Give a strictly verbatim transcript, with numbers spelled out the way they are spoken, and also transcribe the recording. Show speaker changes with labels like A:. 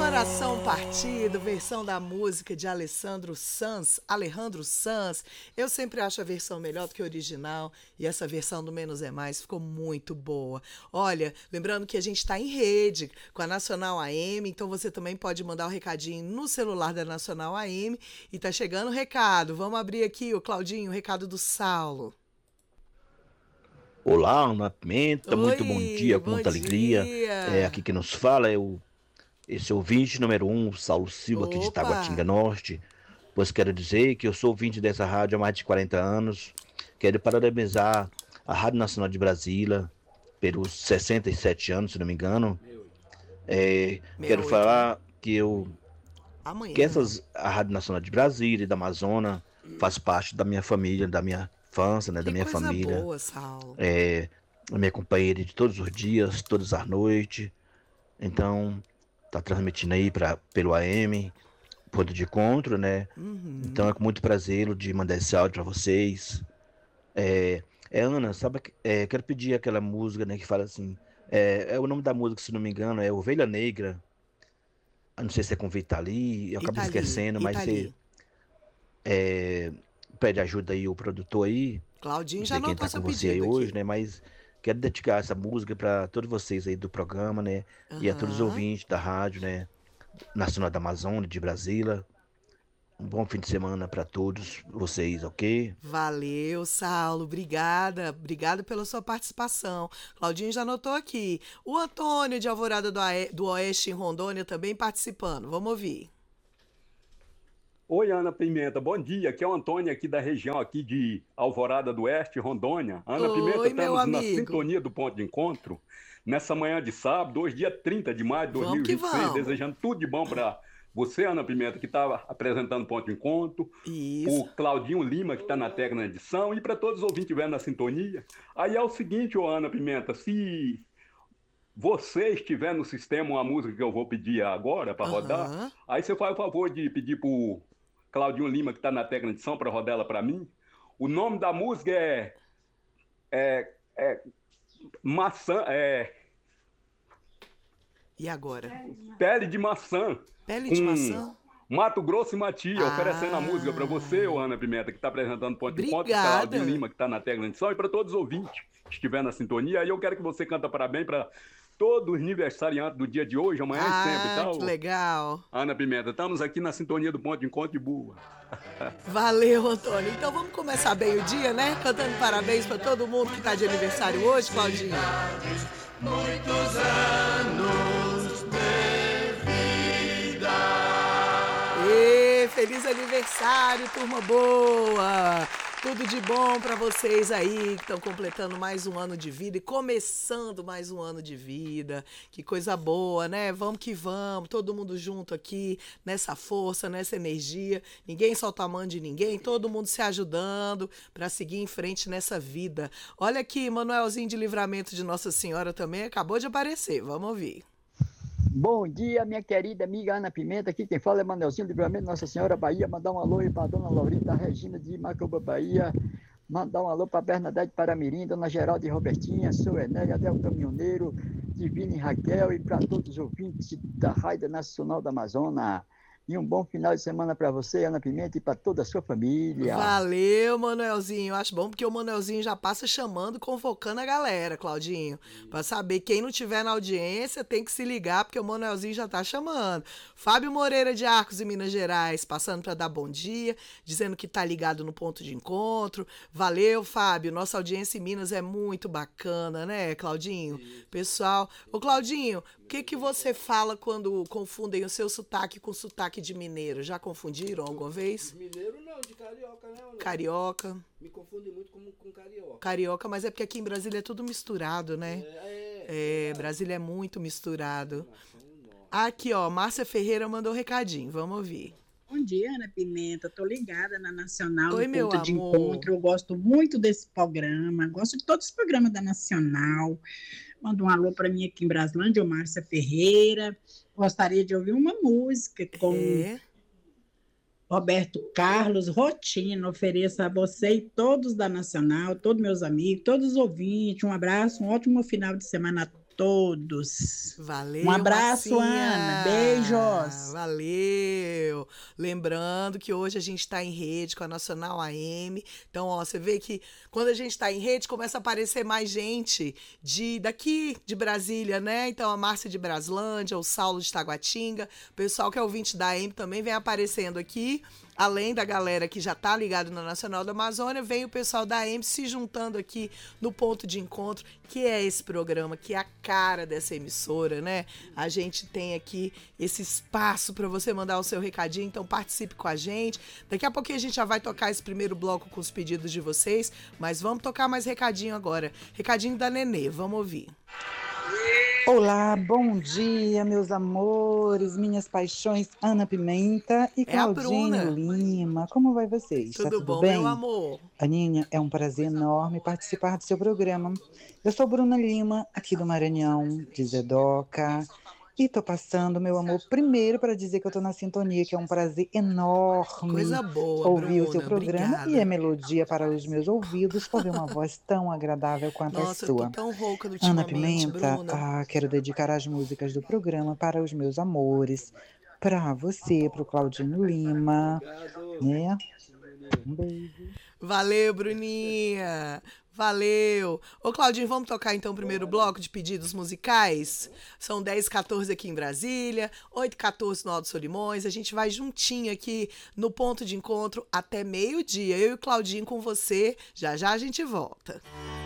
A: Coração Partido, versão da música de Alessandro Sanz, Alejandro Sanz. Eu sempre acho a versão melhor do que a original e essa versão do Menos é Mais ficou muito boa. Olha, lembrando que a gente está em rede com a Nacional A M, então você também pode mandar o um recadinho no celular da Nacional A M e tá chegando o recado. Vamos abrir aqui, o Claudinho, o recado do Saulo.
B: Olá, Ana Pimenta,
A: Oi,
B: muito bom dia, com
A: bom
B: muita alegria. É,
A: dia.
B: aqui que nos fala é o esse ouvinte número um, Saulo Silva, aqui de
A: Opa.
B: Taguatinga Norte. Pois quero dizer que eu sou ouvinte dessa rádio há mais de quarenta anos. Quero parabenizar a Rádio Nacional de Brasília pelos sessenta e sete anos, se não me engano. É, quero
A: sessenta e oito, né?
B: falar que eu que
A: Amanhã.
B: essas a Rádio Nacional de Brasília e da Amazônia faz parte da minha família, da minha infância, né, da
A: Que
B: minha
A: coisa
B: família.
A: boa, Saulo.
B: É, a minha companheira de todos os dias, todas as noites. Então, tá transmitindo aí pra, pelo A M, ponto de encontro, né?
A: Uhum.
B: Então é com muito prazer de mandar esse áudio pra vocês. É, é Ana, sabe, é, quero pedir aquela música, né, que fala assim, é, é o nome da música, se não me engano, é Ovelha Negra. Eu não sei se é com Vitali, eu acabo
A: Itali,
B: esquecendo, mas
A: Itali.
B: você é, pede ajuda aí o produtor aí,
A: Claudinho
B: não
A: já
B: sei quem
A: anotou
B: tá com
A: seu
B: você aí
A: pedido
B: hoje,
A: aqui.
B: né, mas quero dedicar essa música para todos vocês aí do programa, né, e a todos os
A: Aham.
B: ouvintes da rádio, né, Nacional da Amazônia, de Brasília. Um bom fim de semana para todos vocês, ok?
A: Valeu, Saulo. Obrigada. Obrigada pela sua participação. Claudinho já anotou aqui. O Antônio de Alvorada do, Ae- do Oeste, em Rondônia, também participando. Vamos ouvir.
C: Oi, Ana Pimenta, bom dia. Aqui é o Antônio aqui da região aqui de Alvorada do Oeste, Rondônia. Ana Pimenta,
A: Oi, meu
C: estamos na
A: amigo.
C: sintonia do ponto de encontro nessa manhã de sábado, hoje dia trinta de maio de
A: Vamos que
C: dois mil e vinte e seis,
A: vamos.
C: desejando tudo de bom para você, Ana Pimenta, que está apresentando o ponto de encontro,
A: Isso.
C: o Claudinho Lima, que está na técnica na edição, e para todos os ouvintes que estiverem na sintonia. Aí é o seguinte, ô Ana Pimenta, se você estiver no sistema uma música que eu vou pedir agora para rodar,
A: Aham.
C: aí você faz o favor de pedir pro Claudinho Lima, que está na técnica de edição, para rodar ela para mim. O nome da música é, é, é Maçã, é
A: E agora?
C: Pele de Maçã,
A: Pele de
C: com
A: maçã?
C: Mato Grosso e Matia, oferecendo a música para você, ô
A: Ah.
C: Ana Pimenta, que está apresentando o ponto de encontro, pro Claudinho
A: Obrigada.
C: Lima, que está na técnica de edição, e para todos os ouvintes que estiverem na sintonia. Aí eu quero que você canta parabéns para todos os aniversariantes do dia de hoje, amanhã e sempre,
A: Ah,
C: tá?
A: que
C: ô
A: legal.
C: Ana Pimenta, estamos aqui na sintonia do ponto de encontro de boa.
A: Valeu, Antônio. Então vamos começar bem o dia, né? Cantando parabéns para todo mundo que tá de aniversário hoje, Claudinho.
D: Muitos anos de vida.
A: E feliz aniversário, turma boa! Tudo de bom para vocês aí que estão completando mais um ano de vida e começando mais um ano de vida. Que coisa boa, né? Vamos que vamos, todo mundo junto aqui, nessa força, nessa energia. Ninguém solta a mão de ninguém, todo mundo se ajudando para seguir em frente nessa vida. Olha aqui, Manuelzinho de Livramento de Nossa Senhora também acabou de aparecer. Vamos ouvir.
E: Bom dia, minha querida amiga Ana Pimenta, aqui quem fala é Manelzinho, Livramento Nossa Senhora Bahia, mandar um alô aí para Dona Laurita Regina de Macaúba, Bahia, mandar um alô para Bernadette Paramirim, Dona Geralda e Robertinha, Sou Enélia, Del Caminhoneiro, Divine e Raquel e para todos os ouvintes da Rádio Nacional da Amazônia. E um bom final de semana para você, Ana Pimenta, e para toda a sua família.
A: Valeu, Manuelzinho. Acho bom porque o Manuelzinho já passa chamando, convocando a galera, Claudinho. Para saber quem não tiver na audiência tem que se ligar, porque o Manuelzinho já tá chamando. Fábio Moreira de Arcos e Minas Gerais, passando para dar bom dia, dizendo que tá ligado no ponto de encontro. Valeu, Fábio. Nossa audiência em Minas é muito bacana, né, Claudinho? Pessoal, ô Claudinho, o que que você fala quando confundem o seu sotaque com o sotaque de mineiro? Já confundiram alguma vez?
F: Mineiro não, de carioca, né? Não.
A: Carioca.
F: Me confunde muito com, com carioca.
A: Carioca, mas é porque aqui em Brasília é tudo misturado, né?
F: É, é,
A: É, Brasília é muito misturado.
F: Nossa.
A: Aqui, ó, Márcia Ferreira mandou um recadinho, vamos ouvir.
G: Bom dia, Ana Pimenta. Tô ligada na Nacional,
A: Oi,
G: no
A: meu
G: ponto de
A: amor.
G: encontro. Eu gosto muito desse programa, gosto de todos os programas da Nacional. Manda um alô para mim aqui em Braslândia, o Márcia Ferreira. Gostaria de ouvir uma música com
A: É.
G: Roberto Carlos, Rotina. Ofereço a você e todos da Nacional, todos meus amigos, todos os ouvintes. Um abraço, um ótimo final de semana a todos.
A: Valeu,
G: Um abraço,
A: Marcinha.
G: Ana. Beijos.
A: Valeu. Lembrando que hoje a gente está em rede com a Nacional A M. Então, ó, você vê que quando a gente está em rede, começa a aparecer mais gente de daqui de Brasília, né? Então, a Márcia de Braslândia, o Saulo de Taguatinga, o pessoal que é ouvinte da A M também vem aparecendo aqui. Além da galera que já está ligado na Nacional da Amazônia, vem o pessoal da A M se juntando aqui no ponto de encontro, que é esse programa, que é a cara dessa emissora, né? A gente tem aqui esse espaço para você mandar o seu recadinho, então participe com a gente. Daqui a pouquinho a gente já vai tocar esse primeiro bloco com os pedidos de vocês, mas vamos tocar mais recadinho agora. Recadinho da Nenê, vamos ouvir.
H: Olá, bom dia, meus amores, minhas paixões, Ana Pimenta e
A: É a Bruna.
H: Claudinho Lima. Como vai vocês?
A: Tudo,
H: Tá tudo
A: bom,
H: bem?
A: meu amor?
H: Aninha, é um prazer enorme participar do seu programa. Eu sou Bruna Lima, aqui do Maranhão, de Zedoca, e tô passando, meu amor, primeiro para dizer que eu tô na sintonia, que é um prazer enorme
A: Coisa boa,
H: ouvir
A: Bruna,
H: o seu programa
A: obrigada.
H: e é melodia para os meus ouvidos ouvir uma voz tão agradável quanto
A: Nossa,
H: a
A: eu tô
H: sua.
A: tão rouca
H: Ana
A: ultimamente,
H: Pimenta,
A: Bruna.
H: ah, quero dedicar as músicas do programa para os meus amores, para você, para o Claudinho Lima, né? Um beijo.
A: Valeu, Bruninha. Valeu. Ô, Claudinho, vamos tocar então o primeiro bloco de pedidos musicais? São dez e quatorze aqui em Brasília, oito e quatorze no Alto Solimões. A gente vai juntinho aqui no ponto de encontro até meio-dia. Eu e o Claudinho com você. Já já a gente volta.